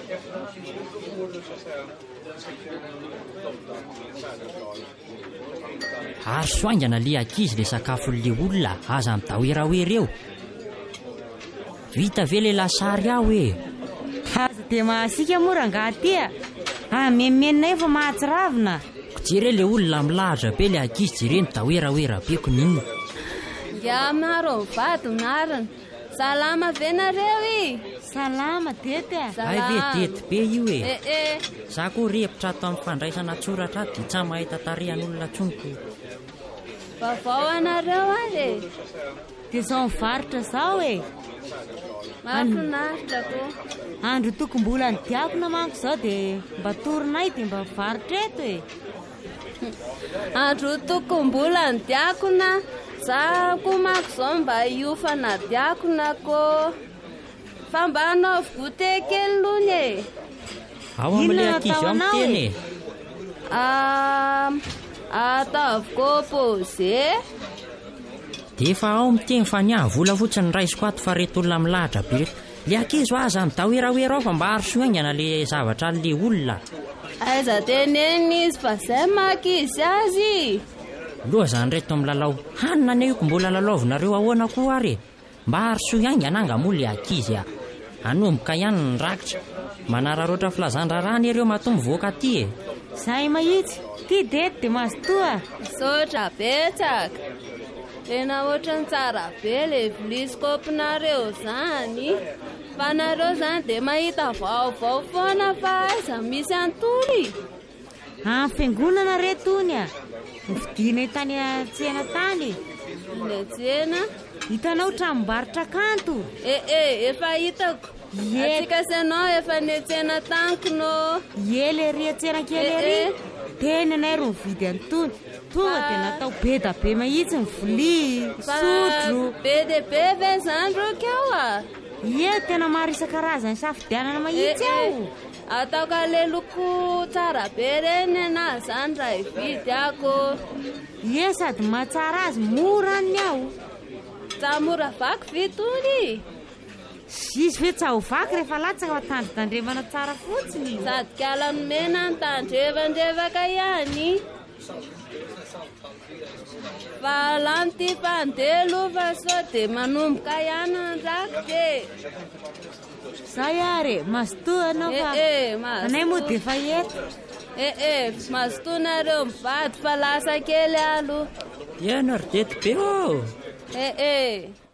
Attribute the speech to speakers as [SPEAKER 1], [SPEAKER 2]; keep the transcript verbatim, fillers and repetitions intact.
[SPEAKER 1] Ary soaingana le ankizy le sakafon'le olona aza amin'ny dahoerahoera eo. Vita ve le lasary aho e?
[SPEAKER 2] Aza dia mahasika moranga aty a memenina efa mahatsiravina.
[SPEAKER 1] Jere le olona milahatra be le ankizy jereny dahoerahoera be koninona.
[SPEAKER 3] Ya maro vato narana. Salama ve nareo i?
[SPEAKER 2] Salama tety a.
[SPEAKER 1] Ay ve tety be io e.
[SPEAKER 3] Eh eh.
[SPEAKER 1] Za koa repitra ato amin'ny fandraisana tsoratra ato dia tsy mahita tarehan'olona tsonoko.
[SPEAKER 3] Vavao anareo ary.
[SPEAKER 2] Dia zao mivarotra zao e.
[SPEAKER 3] Mahafinaritra koa.
[SPEAKER 2] Andro tokom-bola ny diakona manko zao dia mba toronay dia mba mivarotra eto e.
[SPEAKER 3] Andro tokom-bola ny diakona. Za koa manko zao mba hiofana diakona ko. Fa mba hanaovy goûté kely lony e.
[SPEAKER 1] Ao amin'le ankizy ao amin'ny teny e.
[SPEAKER 3] Ah, ataovy composé.
[SPEAKER 1] Dia efa ao miteny fa niahy vola fotsiny raisiko ato fa reto olona milahatra be reto. Le ankizy ho aza amin'ny dahoerahoera ao fa mba harosoaingana le zavatra le olona.
[SPEAKER 3] Aiza teneny izy fa zay makizy azy.
[SPEAKER 1] Loha zany reto milalao hanina ne io ko mbola lalaovinareo ahoana koa ary. Mba harosoaingana anga moa le ankizy a. Anomboka ihany ny rakitra. Manararoatra filazandrarany ireo mahatonga voaka aty e.
[SPEAKER 2] Zay mahitsy, ty dety dia mazotoa.
[SPEAKER 3] Sotra betsaka. Tena ohatrany tsara be le viliscopinareo zany. Fa nareo zany dia mahita vaovao foana fa aiza misy antoly.
[SPEAKER 2] Amin'ny fiangonana retony a. Nividina tany tsena tany.
[SPEAKER 3] Le tsena?
[SPEAKER 2] Hitanao tranombarotra kanto.
[SPEAKER 3] Eh eh, efa hitako. Atsika sanao efa ny tsena tankino.
[SPEAKER 2] Ye le ry tsena kely ery. Tena nay ro mividy antony. Tonga dia natao be da be mahitsy ny vilia, sotro.
[SPEAKER 3] Be dia be ve zany ro keo a?
[SPEAKER 2] Ie, tena maro isan-karazany safidianana mahitsy ao.
[SPEAKER 3] Ataoka le loko tsara be reny na zany raha hividy ako.
[SPEAKER 2] Ie, sady mahatsara azy mora ny ao.
[SPEAKER 3] Tsa mora vaky vitony.
[SPEAKER 2] Izy fe tsa ho vaky rehefa latsaka fa tandrotandremana tsara fotsiny.
[SPEAKER 3] Sady kalany mena ny tandrevandrevaka ihany. Fa lany ty pandelo fa so dia manomboka ihany ny rakite.
[SPEAKER 2] Zay ary, mazotoa anao fa anay moa dia efa eto.
[SPEAKER 3] Eh eh, mazotoanareo mivady fa lasa kely aloha.
[SPEAKER 1] Iano ary dety be ô.
[SPEAKER 3] Eh eh.